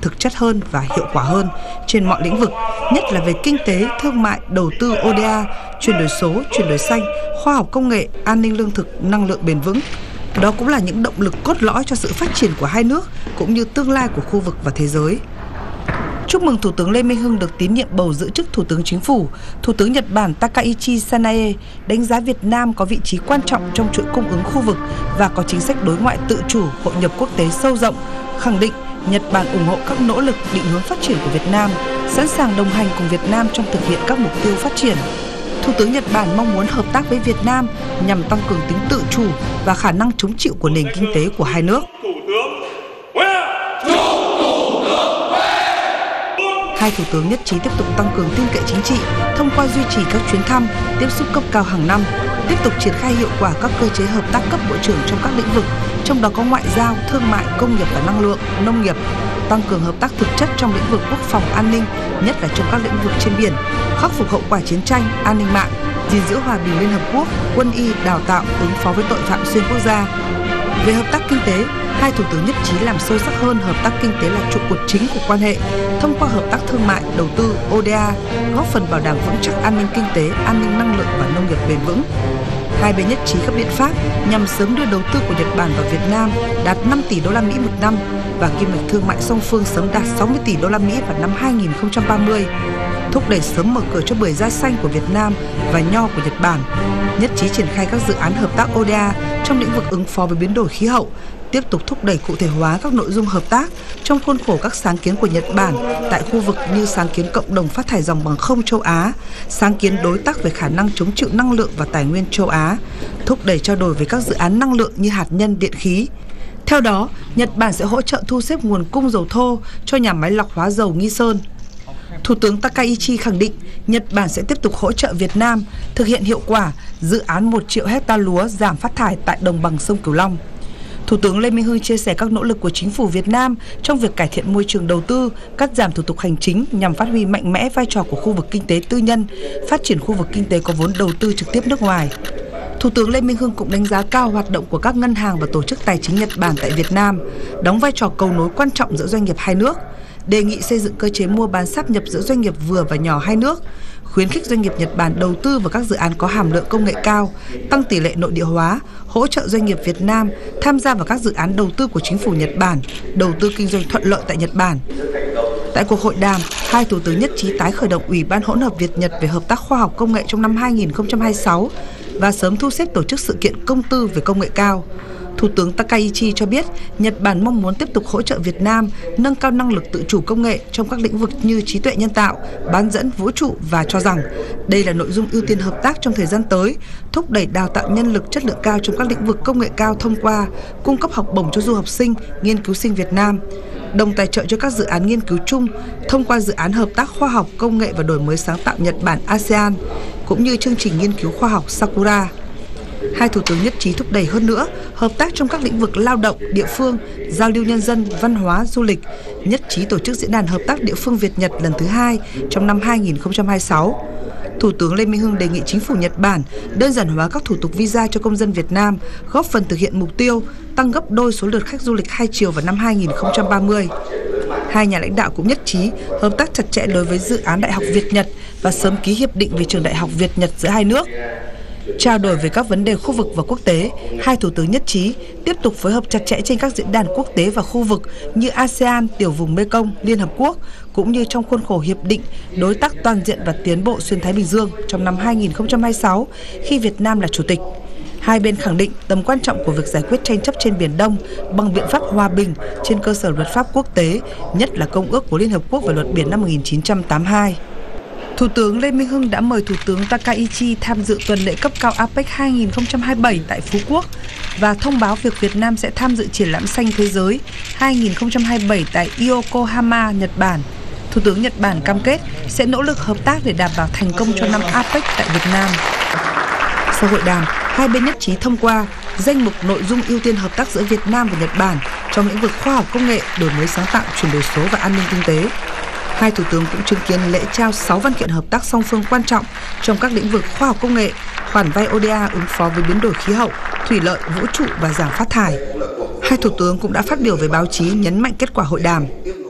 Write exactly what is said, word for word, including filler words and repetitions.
thực chất hơn và hiệu quả hơn trên mọi lĩnh vực, nhất là về kinh tế, thương mại, đầu tư o đê a, chuyển đổi số, chuyển đổi xanh, khoa học công nghệ, an ninh lương thực, năng lượng bền vững. Đó cũng là những động lực cốt lõi cho sự phát triển của hai nước cũng như tương lai của khu vực và thế giới. Chúc mừng Thủ tướng Lê Minh Hưng được tín nhiệm bầu giữ chức Thủ tướng Chính phủ. Thủ tướng Nhật Bản Takaichi Sanae đánh giá Việt Nam có vị trí quan trọng trong chuỗi cung ứng khu vực và có chính sách đối ngoại tự chủ, hội nhập quốc tế sâu rộng, khẳng định Nhật Bản ủng hộ các nỗ lực định hướng phát triển của Việt Nam, sẵn sàng đồng hành cùng Việt Nam trong thực hiện các mục tiêu phát triển. Thủ tướng Nhật Bản mong muốn hợp tác với Việt Nam nhằm tăng cường tính tự chủ và khả năng chống chịu của nền kinh tế của hai nước. Hai thủ tướng nhất trí tiếp tục tăng cường tin cậy chính trị thông qua duy trì các chuyến thăm, tiếp xúc cấp cao hàng năm, tiếp tục triển khai hiệu quả các cơ chế hợp tác cấp bộ trưởng trong các lĩnh vực, trong đó có ngoại giao, thương mại, công nghiệp và năng lượng, nông nghiệp, tăng cường hợp tác thực chất trong lĩnh vực quốc phòng an ninh, nhất là trong các lĩnh vực trên biển, khắc phục hậu quả chiến tranh, an ninh mạng, gìn giữ hòa bình Liên Hợp Quốc, quân y, đào tạo, ứng phó với tội phạm xuyên quốc gia. Về hợp tác kinh tế, hai thủ tướng nhất trí làm sâu sắc hơn hợp tác kinh tế là trụ cột chính của quan hệ, thông qua hợp tác thương mại, đầu tư, o đê a, góp phần bảo đảm vững chắc an ninh kinh tế, an ninh năng lượng và nông nghiệp bền vững. Hai bên nhất trí các biện pháp nhằm sớm đưa đầu tư của Nhật Bản vào Việt Nam đạt năm tỷ đô la Mỹ một năm và kim ngạch thương mại song phương sớm đạt sáu mươi tỷ đô la Mỹ vào năm hai nghìn không trăm ba mươi. Thúc đẩy sớm mở cửa cho bưởi da xanh của Việt Nam và nho của Nhật Bản. Nhất trí triển khai các dự án hợp tác o đê a trong lĩnh vực ứng phó với biến đổi khí hậu, tiếp tục thúc đẩy cụ thể hóa các nội dung hợp tác trong khuôn khổ các sáng kiến của Nhật Bản tại khu vực như sáng kiến cộng đồng phát thải dòng bằng không châu Á, sáng kiến đối tác về khả năng chống chịu năng lượng và tài nguyên châu Á, thúc đẩy trao đổi về các dự án năng lượng như hạt nhân, điện khí. Theo đó, Nhật Bản sẽ hỗ trợ thu xếp nguồn cung dầu thô cho nhà máy lọc hóa dầu Nghi Sơn. Thủ tướng Takaichi khẳng định Nhật Bản sẽ tiếp tục hỗ trợ Việt Nam thực hiện hiệu quả dự án một triệu hecta lúa giảm phát thải tại đồng bằng sông Cửu Long. Thủ tướng Lê Minh Hưng chia sẻ các nỗ lực của chính phủ Việt Nam trong việc cải thiện môi trường đầu tư, cắt giảm thủ tục hành chính nhằm phát huy mạnh mẽ vai trò của khu vực kinh tế tư nhân, phát triển khu vực kinh tế có vốn đầu tư trực tiếp nước ngoài. Thủ tướng Lê Minh Hưng cũng đánh giá cao hoạt động của các ngân hàng và tổ chức tài chính Nhật Bản tại Việt Nam, đóng vai trò cầu nối quan trọng giữa doanh nghiệp hai nước, đề nghị xây dựng cơ chế mua bán sáp nhập giữa doanh nghiệp vừa và nhỏ hai nước, khuyến khích doanh nghiệp Nhật Bản đầu tư vào các dự án có hàm lượng công nghệ cao, tăng tỷ lệ nội địa hóa, hỗ trợ doanh nghiệp Việt Nam tham gia vào các dự án đầu tư của chính phủ Nhật Bản, đầu tư kinh doanh thuận lợi tại Nhật Bản. Tại cuộc hội đàm, hai thủ tướng nhất trí tái khởi động Ủy ban hỗn hợp Việt Nhật về hợp tác khoa học công nghệ trong năm hai nghìn không trăm hai mươi sáu và sớm thu xếp tổ chức sự kiện công tư về công nghệ cao. Thủ tướng Takaichi cho biết Nhật Bản mong muốn tiếp tục hỗ trợ Việt Nam nâng cao năng lực tự chủ công nghệ trong các lĩnh vực như trí tuệ nhân tạo, bán dẫn, vũ trụ và cho rằng đây là nội dung ưu tiên hợp tác trong thời gian tới, thúc đẩy đào tạo nhân lực chất lượng cao trong các lĩnh vực công nghệ cao thông qua cung cấp học bổng cho du học sinh, nghiên cứu sinh Việt Nam, đồng tài trợ cho các dự án nghiên cứu chung thông qua dự án hợp tác khoa học, công nghệ và đổi mới sáng tạo Nhật Bản a sê an, cũng như chương trình nghiên cứu khoa học Sakura. Hai thủ tướng nhất trí thúc đẩy hơn nữa hợp tác trong các lĩnh vực lao động, địa phương, giao lưu nhân dân, văn hóa, du lịch, nhất trí tổ chức diễn đàn hợp tác địa phương Việt-Nhật lần thứ hai trong năm hai nghìn không trăm hai mươi sáu. Thủ tướng Lê Minh Hưng đề nghị chính phủ Nhật Bản đơn giản hóa các thủ tục visa cho công dân Việt Nam, góp phần thực hiện mục tiêu tăng gấp đôi số lượt khách du lịch hai chiều vào năm hai nghìn không trăm ba mươi. Hai nhà lãnh đạo cũng nhất trí hợp tác chặt chẽ đối với dự án Đại học Việt-Nhật và sớm ký hiệp định về trường đại học Việt-Nhật giữa hai nước. Trao đổi về các vấn đề khu vực và quốc tế, hai thủ tướng nhất trí tiếp tục phối hợp chặt chẽ trên các diễn đàn quốc tế và khu vực như a sê an, Tiểu vùng Mekong, Liên Hợp Quốc, cũng như trong khuôn khổ Hiệp định Đối tác Toàn diện và Tiến bộ Xuyên Thái Bình Dương trong năm hai nghìn không trăm hai mươi sáu khi Việt Nam là Chủ tịch. Hai bên khẳng định tầm quan trọng của việc giải quyết tranh chấp trên Biển Đông bằng biện pháp hòa bình trên cơ sở luật pháp quốc tế, nhất là Công ước của Liên Hợp Quốc về luật biển năm một nghìn chín trăm tám mươi hai. Thủ tướng Lê Minh Hưng đã mời Thủ tướng Takaichi tham dự tuần lễ cấp cao a pếch hai nghìn không trăm hai mươi bảy tại Phú Quốc và thông báo việc Việt Nam sẽ tham dự triển lãm xanh thế giới hai nghìn không trăm hai mươi bảy tại Yokohama, Nhật Bản. Thủ tướng Nhật Bản cam kết sẽ nỗ lực hợp tác để đảm bảo thành công cho năm a pếch tại Việt Nam. Sau hội đàm, hai bên nhất trí thông qua danh mục nội dung ưu tiên hợp tác giữa Việt Nam và Nhật Bản trong lĩnh vực khoa học công nghệ, đổi mới sáng tạo, chuyển đổi số và an ninh kinh tế. Hai thủ tướng cũng chứng kiến lễ trao sáu văn kiện hợp tác song phương quan trọng trong các lĩnh vực khoa học công nghệ, khoản vay o đê a ứng phó với biến đổi khí hậu, thủy lợi, vũ trụ và giảm phát thải. Hai thủ tướng cũng đã phát biểu với báo chí nhấn mạnh kết quả hội đàm.